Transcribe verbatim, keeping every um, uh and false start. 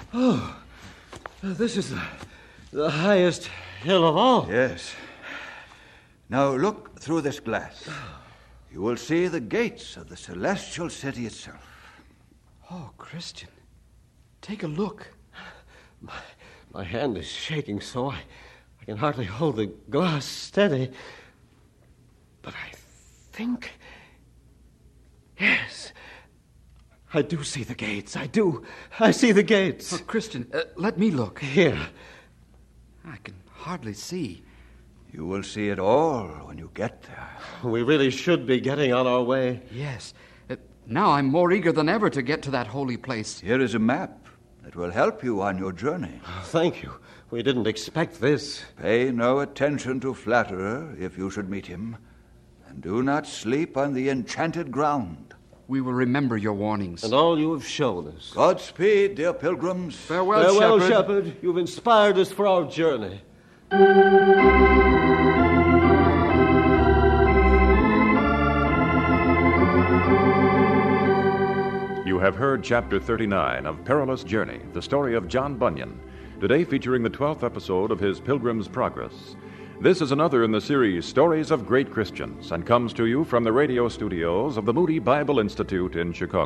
Oh, this is the, the highest hill of all. Yes. Now look through this glass. You will see the gates of the celestial city itself. Oh, Christian, take a look. My, my hand is shaking so I, I can hardly hold the glass steady. But I think... Yes, I do see the gates. I do. I see the gates. Oh, Christian, uh, let me look. Here. I can hardly see. You will see it all when you get there. We really should be getting on our way. Yes. Uh, now I'm more eager than ever to get to that holy place. Here is a map that will help you on your journey. Thank you. We didn't expect this. Pay no attention to flatterer if you should meet him, and do not sleep on the enchanted ground. We will remember your warnings. And all you have shown us. Godspeed, dear pilgrims. Farewell, Farewell, shepherd. shepherd. You've inspired us for our journey. You have heard Chapter thirty-nine of Perilous Journey, the story of John Bunyan, today featuring the twelfth episode of his Pilgrim's Progress. This is another in the series Stories of Great Christians, and comes to you from the radio studios of the Moody Bible Institute in Chicago.